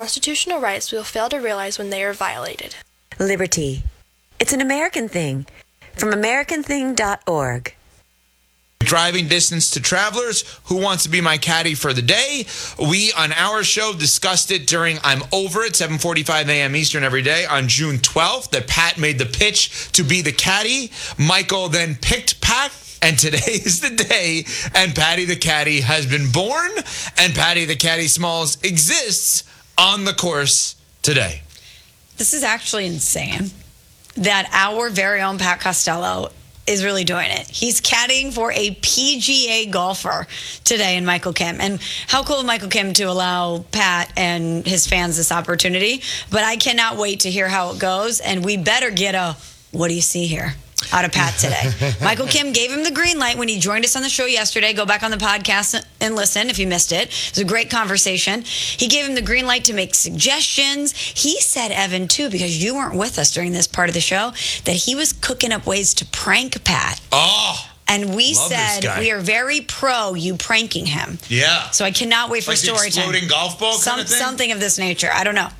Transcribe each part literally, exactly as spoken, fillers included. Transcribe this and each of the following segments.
constitutional rights we will fail to realize when they are violated. Liberty. It's an American thing. From American thing dot org. Driving distance to travelers. Who wants to be my caddy for the day? We, on our show, discussed it during I'm Over It, seven forty-five a.m. Eastern every day on June twelfth, that Pat made the pitch to be the caddy. Michael then picked Pat, and today is the day, and Patty the Caddy has been born, and Patty the Caddy Smalls exists on the course today. This is actually insane that our very own Pat Costello is really doing it. He's caddying for a P G A golfer today in Michael Kim. And how cool of Michael Kim to allow Pat and his fans this opportunity. But I cannot wait to hear how it goes. And we better get a, what do you see here? Out of Pat today. Michael Kim gave him the green light when he joined us on the show yesterday. Go back on the podcast and listen if you missed it. It was a great conversation. He gave him the green light to make suggestions. He said, Evan, too, because you weren't with us during this part of the show, that he was cooking up ways to prank Pat. Oh, and we love said this guy. We are very pro you pranking him. Yeah. So I cannot wait for like story time. Exploding golf ball Some, kind of thing? Something of this nature. I don't know.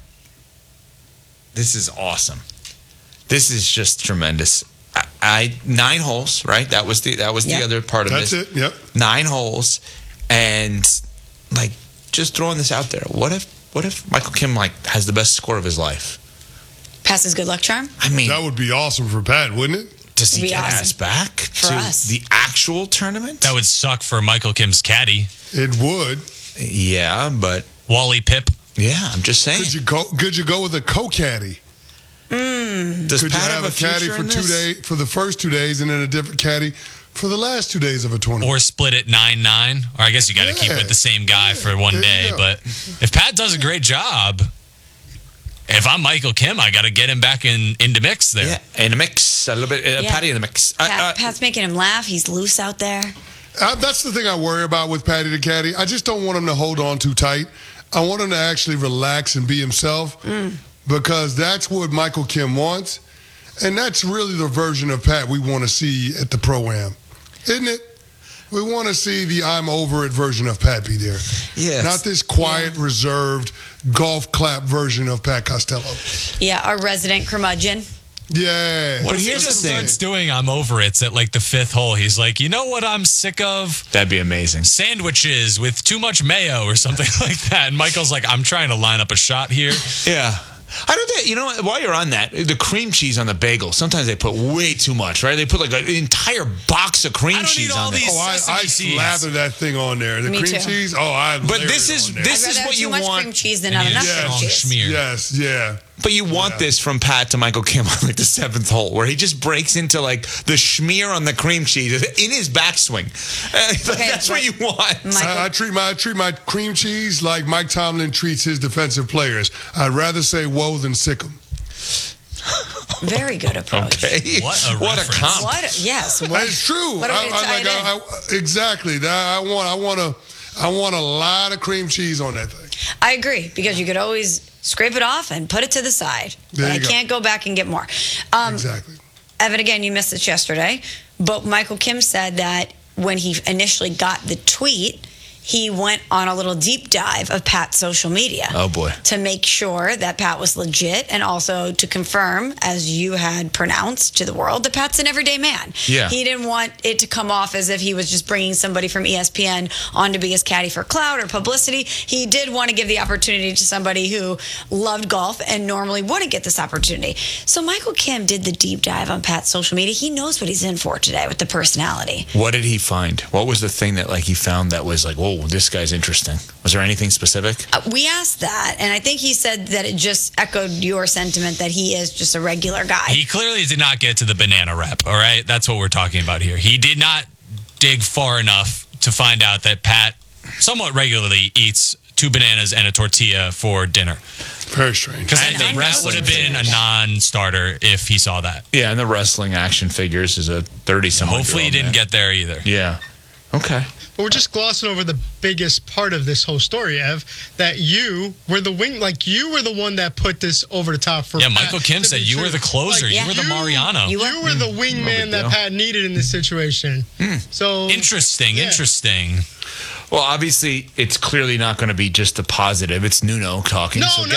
This is awesome. This is just tremendous. I, I nine holes, right? That was the that was Yep. the other part of That's this. it, yep. Nine holes, and like just throwing this out there. What if what if Michael Kim like has the best score of his life? Passes good luck charm? I mean, That would be awesome for Pat, wouldn't it? does he be get awesome. asked back For to us. the actual tournament? That would suck for Michael Kim's caddy, It would. Yeah, but Wally Pip. yeah, I'm just saying. Could you go? Could you go with a co-caddy? Does Could Pat you have a caddy future for in two this? days for the first two days, and then a different caddy for the last two days of a tournament? Or split it nine nine. Or I guess you got to keep Yeah. it the same guy for one There you day. go. But if Pat does a great job, if I'm Michael Kim, I got to get him back in into mix there. Yeah, in a mix, a little bit, uh, Yeah. Patty in the mix. Uh, Pat, uh, Pat's making him laugh. He's loose out there. Uh, that's the thing I worry about with Patty the caddy. I just don't want him to hold on too tight. I want him to actually relax and be himself, because that's what Michael Kim wants, and that's really the version of Pat we want to see at the Pro-Am, isn't it? We want to see the I'm Over It version of Pat be there. Yes. Not this quiet, reserved, golf clap version of Pat Costello. Yeah, our resident curmudgeon. Yeah. But If he here's the just thing. starts doing I'm Over It's at like the fifth hole. He's like, you know what I'm sick of? That'd be amazing. Sandwiches with too much mayo or something like that. And Michael's like, I'm trying to line up a shot here. Yeah. I don't think, you know what, while you're on that, the cream cheese on the bagel, sometimes they put way too much, right? They put like an entire box of cream I don't cheese need all on there. these- Oh, I, I Sesame seeds. slather that thing on there. The Me cream too. cheese. Oh, I. But layer this it is- on there. this I'd is rather what have you too much want. cream cheese than And not you enough just cream long cheese. schmear. Yes, yeah. But you want Yeah. this from Pat to Michael Kim on like the seventh hole, where he just breaks into like the schmear on the cream cheese in his backswing. Uh, Okay, that's but what you want. Michael- I, I treat my I treat my cream cheese like Mike Tomlin treats his defensive players. I'd rather say whoa than sick 'em. Very good approach. Okay. What a what a reference. comp. What? Yes. What? It's true. What I, are we I, like, tied I, I, exactly. That- I want I want a I want a lot of cream cheese on that thing. I agree, because you could always scrape it off and put it to the side. There but I you go. can't go back and get more. Um, Exactly. Evan, again, you missed this yesterday, but Michael Kim said that when he initially got the tweet, he went on a little deep dive of Pat's social media. Oh, boy. To make sure that Pat was legit, and also to confirm, as you had pronounced to the world, that Pat's an everyday man. Yeah. He didn't want it to come off as if he was just bringing somebody from E S P N on to be his caddy for clout or publicity. He did want to give the opportunity to somebody who loved golf and normally wouldn't get this opportunity. So Michael Kim did the deep dive on Pat's social media. He knows what he's in for today with the personality. What did he find? What was the thing that like he found that was like, whoa, this guy's interesting? Was there anything specific? Uh, we asked that, and I think he said that it just echoed your sentiment that he is just a regular guy. He clearly did not get to the banana rep, all right? That's what we're talking about here. He did not dig far enough to find out that Pat somewhat regularly eats two bananas and a tortilla for dinner. Very strange. Because And that would have been a non-starter if he saw that. Yeah, and the wrestling action figures is a thirty-some. Hopefully he didn't get there either. Yeah. Okay. But we're just glossing over the biggest part of this whole story, Ev, that you were the wing, like you were the one that put this over the top for Yeah, Pat Michael Kim to said be you were true. the closer. Like, You were the Mariano. You You were- were the wingman that deal. Pat needed in this situation. So Interesting, Yeah. interesting. Well, obviously, it's clearly not going to be just a positive. It's Nuno talking. No, so no.